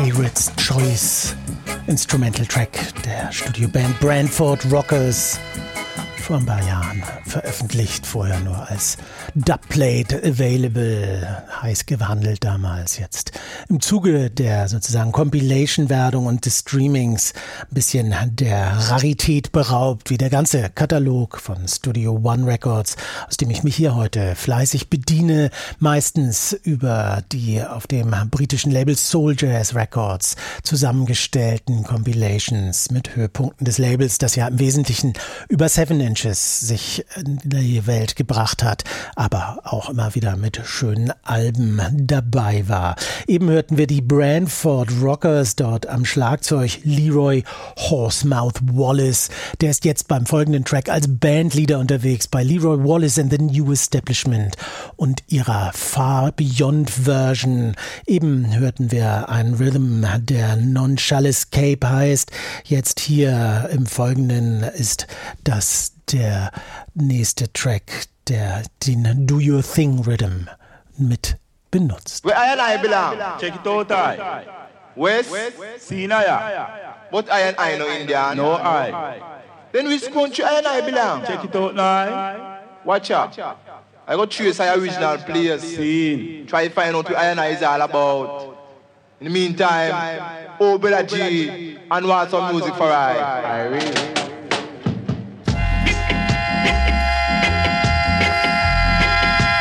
Pirates Choice Instrumental Track der Studioband Brantford Rockers, vor ein paar Jahren veröffentlicht, vorher nur als Dubplate available, heiß gehandelt damals, jetzt im Zuge der sozusagen Compilation-Werdung und des Streamings ein bisschen der Rarität beraubt, wie der ganze Katalog von Studio One Records, aus dem ich mich hier heute fleißig bediene, meistens über die auf dem britischen Label Soul Jazz Records zusammengestellten Compilations mit Höhepunkten des Labels, das ja im Wesentlichen über 7 Inches sich in die Welt gebracht hat, aber auch immer wieder mit schönen Alben dabei war. Eben hörten wir die Brantford Rockers, dort am Schlagzeug Leroy Horsemouth Wallace. Der ist jetzt beim folgenden Track als Bandleader unterwegs bei Leroy Wallace and the New Establishment und ihrer Far Beyond Version. Eben hörten wir einen Rhythm, der Non-Shall Escape heißt. Jetzt hier im Folgenden ist das der nächste Track, der den Do Your Thing Rhythm mit benutzt. Where I belong? Check it out, I. West? Sinaya. But I no Indian. No, I. Then which country I belong? Check it out, now. Watch out. I got trace our original players. Scene. Try to find out what I is all about. In the meantime, oh Bella G, and want some music for I really.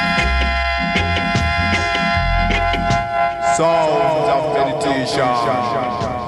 Sounds of meditation.